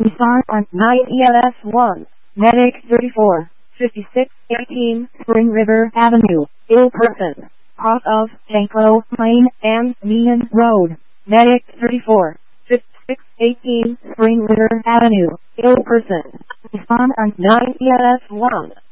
Nissan on 9 ELS1, Medic 34, 5618 Spring River Avenue, ill person, cross of Janklow Lane and Meehan Road, Medic 34, 5618 Spring River Avenue, ill person, Nissan on 9 ELS1.